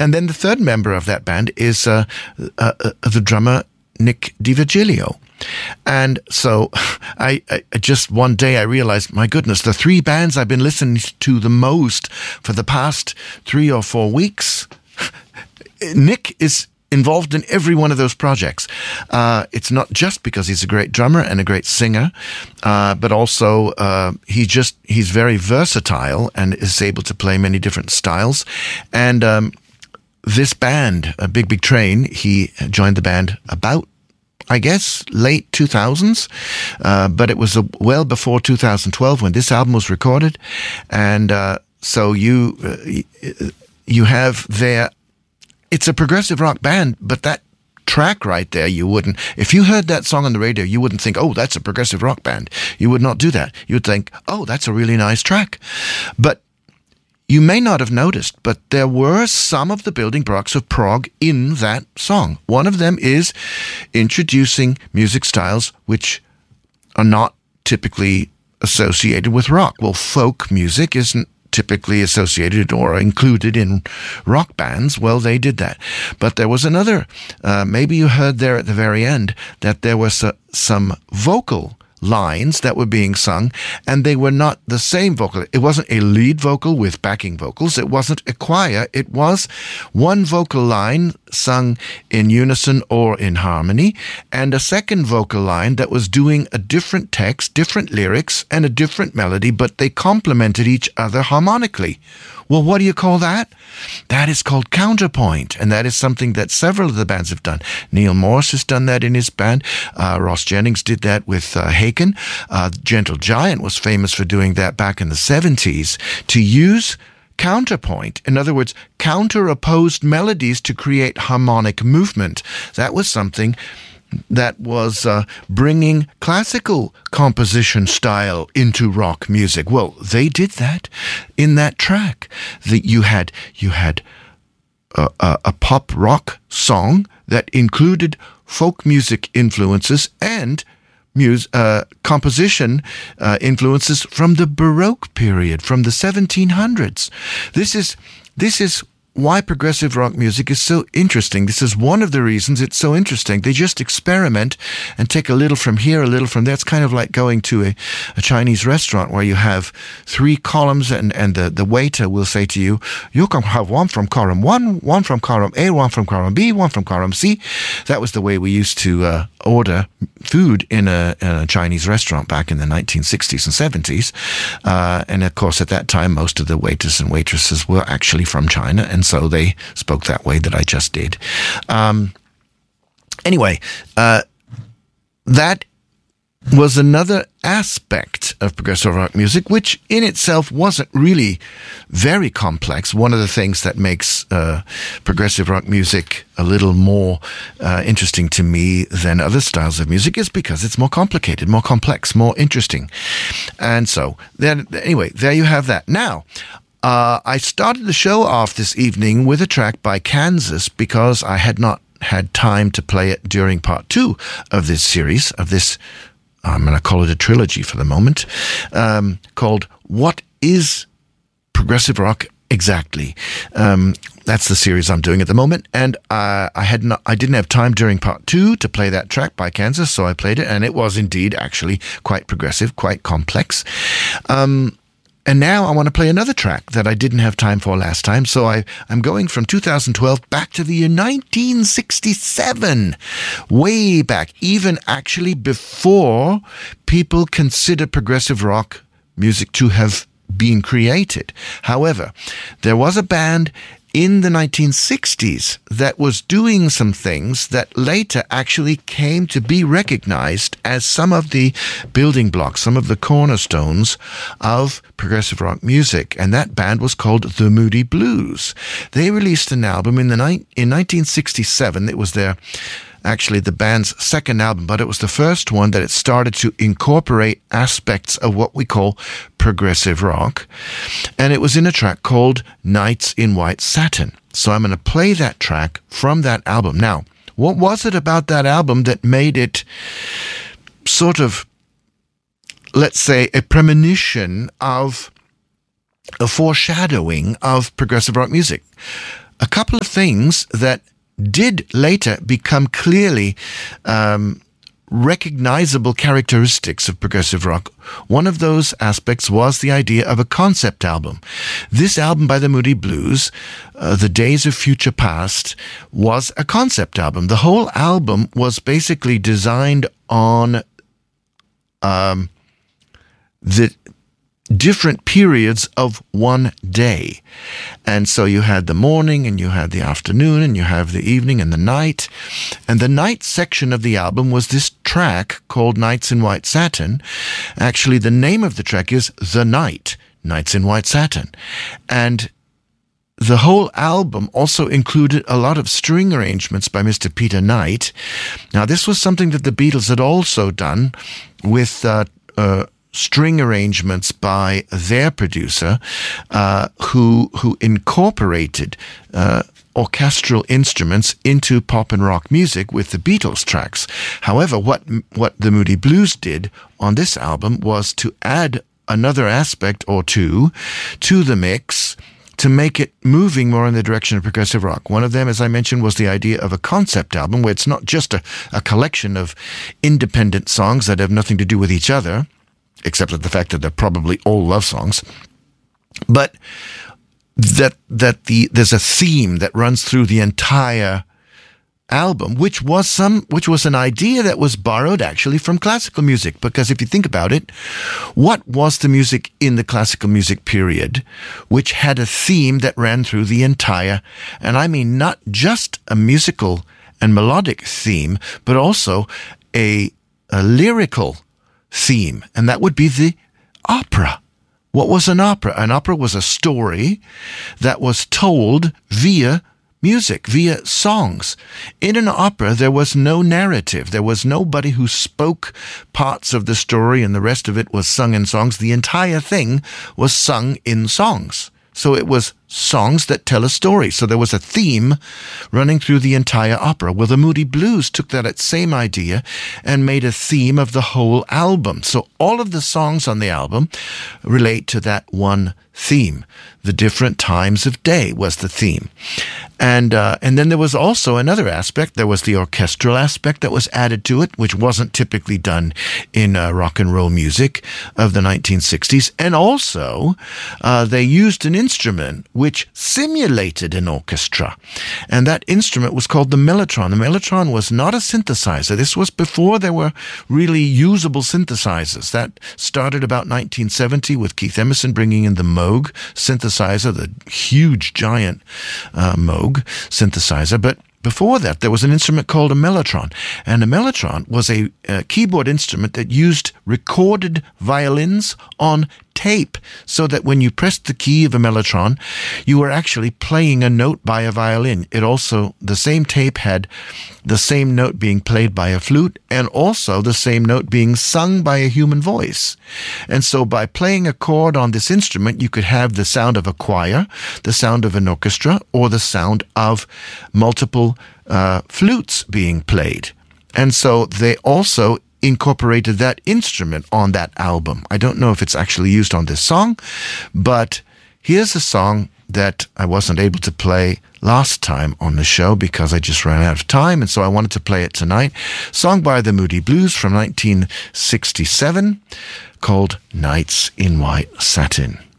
And then the third member of that band is the drummer Nick DiVirgilio. And so I just one day I realized, my goodness, the three bands I've been listening to the most for the past 3 or 4 weeks, Nick is involved in every one of those projects. It's not just because he's a great drummer and a great singer, but also he's very versatile and is able to play many different styles. And this band, Big Big Train, he joined the band about, I guess, late 2000s, but it was well before 2012 when this album was recorded. And so you have there, it's a progressive rock band, but that track right there, you wouldn't, if you heard that song on the radio, you wouldn't think, oh, that's a progressive rock band. You would not do that. You would think, oh, that's a really nice track. But you may not have noticed, but there were some of the building blocks of prog in that song. One of them is introducing music styles which are not typically associated with rock. Well, folk music isn't typically associated or included in rock bands. Well, they did that. But there was another, maybe you heard there at the very end, that there was some vocal lines that were being sung, and they were not the same vocal. It wasn't a lead vocal with backing vocals. It wasn't a choir. It was one vocal line sung in unison or in harmony, and a second vocal line that was doing a different text, different lyrics, and a different melody, but they complemented each other harmonically. Well, what do you call that? That is called counterpoint, and that is something that several of the bands have done. Neil Morse has done that in his band. Ross Jennings did that with Haken. Gentle Giant was famous for doing that back in the 70s, to use counterpoint. In other words, counter-opposed melodies to create harmonic movement. That was something that was bringing classical composition style into rock music. Well, they did that in that track. You had a pop rock song that included folk music influences and composition influences from the Baroque period, from the 1700s. This is why progressive rock music is so interesting. This is one of the reasons it's so interesting. They just experiment and take a little from here, a little from there. It's kind of like going to a Chinese restaurant where you have 3 columns and the waiter will say to you, you can have one from column 1, one from column A, one from column B, one from column C. That was the way we used to order food in a Chinese restaurant back in the 1960s and 70s. And of course, at that time, most of the waiters and waitresses were actually from China, and so they spoke that way that I just did. Anyway, that was another aspect of progressive rock music, which in itself wasn't really very complex. One of the things that makes progressive rock music a little more interesting to me than other styles of music is because it's more complicated, more complex, more interesting. And so, anyway, there you have that. Now, I started the show off this evening with a track by Kansas because I had not had time to play it during part 2 of this series, of this, I'm going to call it a trilogy for the moment, called What is Progressive Rock Exactly? That's the series I'm doing at the moment, and I didn't have time during part 2 to play that track by Kansas, so I played it, and it was indeed actually quite progressive, quite complex. And now I want to play another track that I didn't have time for last time. So I'm going from 2012 back to the year 1967. Way back, even actually before people consider progressive rock music to have been created. However, there was a band in the 1960s that was doing some things that later actually came to be recognized as some of the building blocks, some of the cornerstones of progressive rock music. And that band was called The Moody Blues. They released an album in 1967. It was actually the band's second album, but it was the first one that it started to incorporate aspects of what we call progressive rock. And it was in a track called Nights in White Satin. So I'm going to play that track from that album. Now, what was it about that album that made it sort of, let's say, a premonition of a foreshadowing of progressive rock music? a couple of things that did later become clearly recognizable characteristics of progressive rock. One of those aspects was the idea of a concept album. This album by the Moody Blues, The Days of Future Past, was a concept album. The whole album was basically designed on the different periods of one day. And so you had the morning, and you had the afternoon, and you have the evening and the night. And the night section of the album was this track called Nights in White Satin. Actually, the name of the track is The Night, Nights in White Satin. And the whole album also included a lot of string arrangements by Mr. Peter Knight. Now, this was something that the Beatles had also done with string arrangements by their producer, who incorporated orchestral instruments into pop and rock music with the Beatles tracks. However, what the Moody Blues did on this album was to add another aspect or two to the mix to make it moving more in the direction of progressive rock. One of them, as I mentioned, was the idea of a concept album, where it's not just a collection of independent songs that have nothing to do with each other, except for the fact that they're probably all love songs, but that there's a theme that runs through the entire album, which was an idea that was borrowed actually from classical music. Because if you think about it, what was the music in the classical music period which had a theme that ran through the entire, and I mean not just a musical and melodic theme, but also a lyrical theme, and that would be the opera. What was an opera? An opera was a story that was told via music, via songs. In an opera, there was no narrative. There was nobody who spoke parts of the story and the rest of it was sung in songs. The entire thing was sung in songs. So it was songs that tell a story. So there was a theme running through the entire opera. Well, the Moody Blues took that same idea and made a theme of the whole album. So all of the songs on the album relate to that one theme. The different times of day was the theme. And then there was also another aspect. There was the orchestral aspect that was added to it, which wasn't typically done in rock and roll music of the 1960s. And also, they used an instrument which simulated an orchestra. And that instrument was called the mellotron. The mellotron was not a synthesizer. This was before there were really usable synthesizers. That started about 1970 with Keith Emerson bringing in the Moog synthesizer, the huge, giant Moog synthesizer. But before that, there was an instrument called a mellotron. And a mellotron was a keyboard instrument that used recorded violins on tape, so that when you pressed the key of a mellotron, you were actually playing a note by a violin. It also, the same tape had the same note being played by a flute and also the same note being sung by a human voice. And so by playing a chord on this instrument, you could have the sound of a choir, the sound of an orchestra, or the sound of multiple flutes being played. And so they also incorporated that instrument on that album. I don't know if it's actually used on this song, but here's a song that I wasn't able to play last time on the show because I just ran out of time, and so I wanted to play it tonight. Song by the Moody Blues from 1967 called Nights in White Satin.